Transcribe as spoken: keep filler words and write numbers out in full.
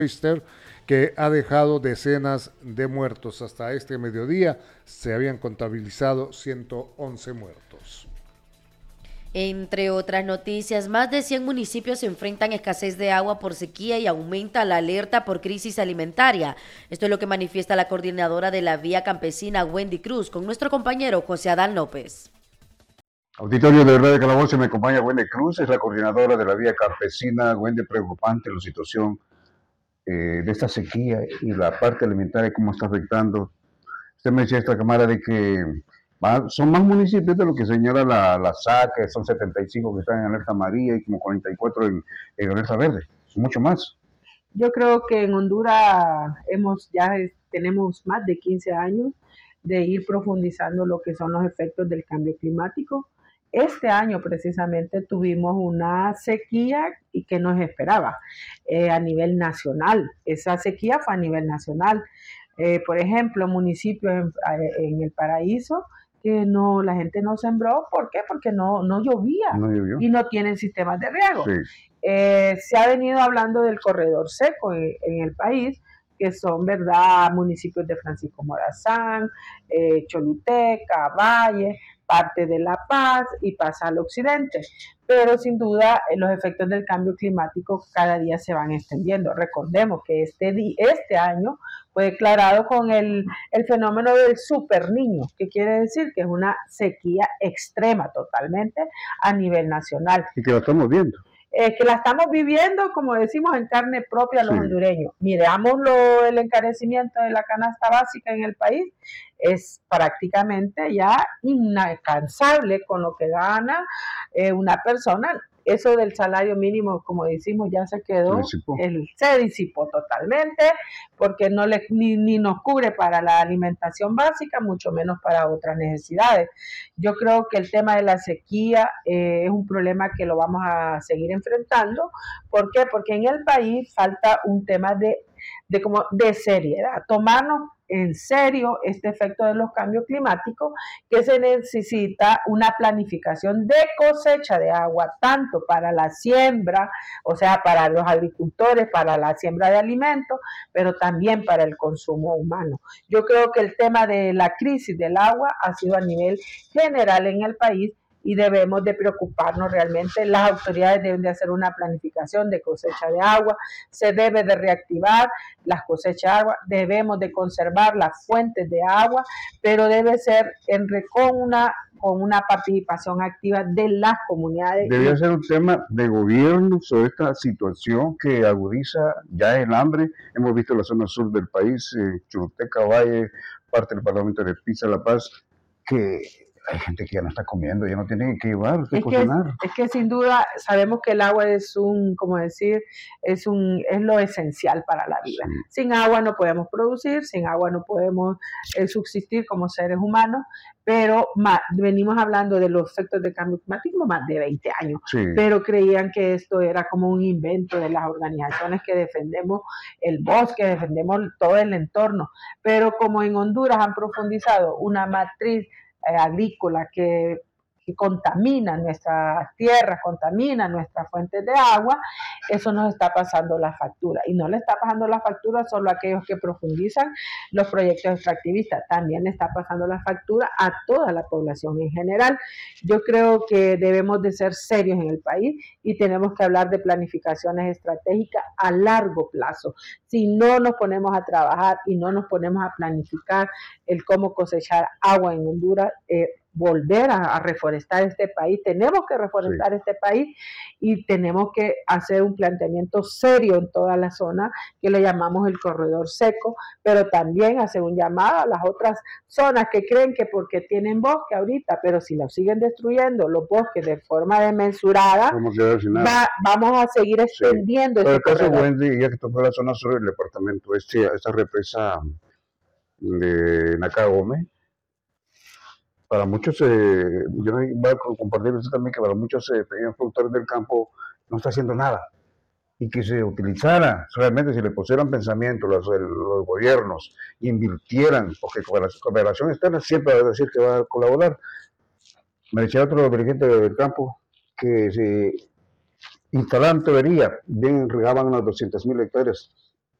Easter, que ha dejado decenas de muertos. Hasta este mediodía se habían contabilizado ciento once muertos. Entre otras noticias, más de cien municipios se enfrentan a escasez de agua por sequía y aumenta la alerta por crisis alimentaria. Esto es lo que manifiesta la coordinadora de la Vía Campesina, Wendy Cruz, con nuestro compañero José Adán López. Auditorio de Verdad de Calabozo, me acompaña Wendy Cruz, es la coordinadora de la Vía Campesina. Wendy, preocupante la situación eh, de esta sequía y la parte alimentaria, cómo está afectando. Usted me decía esta cámara de que va, son más municipios de lo que señala la, la S A C, son setenta y cinco que están en alerta amarilla y como cuarenta y cuatro en, en alerta verde, mucho más. Yo creo que en Honduras hemos ya tenemos más de quince años de ir profundizando lo que son los efectos del cambio climático. Este año precisamente tuvimos una sequía y que nos esperaba eh, a nivel nacional. Esa sequía fue a nivel nacional. Eh, por ejemplo, municipios en, en el Paraíso que no, la gente no sembró. ¿Por qué? Porque no, no llovía no llovió y no tienen sistemas de riego. Sí. Eh, se ha venido hablando del corredor seco en, en el país, que son, ¿verdad?, municipios de Francisco Morazán, eh, Choluteca, Valle, parte de La Paz y pasa al occidente. Pero sin duda los efectos del cambio climático cada día se van extendiendo. Recordemos que este, este año fue declarado con el, el fenómeno del super niño, que quiere decir que es una sequía extrema totalmente a nivel nacional. Y que lo estamos viendo. Eh, que la estamos viviendo, como decimos, en carne propia los sí. hondureños. Miramos lo, el encarecimiento de la canasta básica en el país, es prácticamente ya inalcanzable con lo que gana eh, una persona. Eso del salario mínimo, como decimos, ya se quedó, se disipó, el, se disipó totalmente, porque no le, ni, ni nos cubre para la alimentación básica, mucho menos para otras necesidades. Yo creo que el tema de la sequía eh, es un problema que lo vamos a seguir enfrentando. ¿Por qué? Porque en el país falta un tema de, de, como de seriedad, tomarnos en serio este efecto de los cambios climáticos, que se necesita una planificación de cosecha de agua, tanto para la siembra, o sea, para los agricultores, para la siembra de alimentos, pero también para el consumo humano. Yo creo que el tema de la crisis del agua ha sido a nivel general en el país, y debemos de preocuparnos realmente. Las autoridades deben de hacer una planificación de cosecha de agua, se debe de reactivar las cosechas de agua, debemos de conservar las fuentes de agua, pero debe ser en, con, una, con una participación activa de las comunidades. Debería ser un tema de gobierno sobre esta situación que agudiza ya el hambre. Hemos visto la zona sur del país, eh, Choluteca, Valle, parte del departamento de Pisa, La Paz, que hay gente que ya no está comiendo, ya no tiene que llevar, que es cocinar. Que, es que sin duda sabemos que el agua es un, como decir, es un es lo esencial para la vida. Sí. Sin agua no podemos producir, sin agua no podemos eh, subsistir como seres humanos, pero más, venimos hablando de los efectos del cambio climático más de veinte años, sí. Pero creían que esto era como un invento de las organizaciones que defendemos el bosque, defendemos todo el entorno, pero como en Honduras han profundizado una matriz Eh, agrícola que, que contamina nuestras tierras, contamina nuestras fuentes de agua, eso nos está pasando la factura. Y no le está pasando la factura solo a aquellos que profundizan los proyectos extractivistas, también le está pasando la factura a toda la población en general. Yo creo que debemos de ser serios en el país y tenemos que hablar de planificaciones estratégicas a largo plazo. Si no nos ponemos a trabajar y no nos ponemos a planificar el cómo cosechar agua en Honduras, eh, volver a, a reforestar este país, tenemos que reforestar sí. este país y tenemos que hacer un planteamiento serio en toda la zona que le llamamos el corredor seco, pero también hacer un llamado a las otras zonas que creen que porque tienen bosque ahorita, pero si lo siguen destruyendo los bosques de forma desmesurada, va, vamos a seguir extendiendo sí. este Pero el caso corredor. Wendy, ya que tocó la zona sur del departamento, este, esta represa de Nacagome, para muchos, eh, yo voy a compartir esto también, que para muchos eh, pequeños productores del campo no está haciendo nada. Y que se utilizara, realmente si le pusieran pensamiento los, los gobiernos, invirtieran, porque con la cooperación externa siempre va a decir que va a colaborar. Me decía otro dirigente del campo que se instalaran tuberías, bien regaban unas doscientas mil hectáreas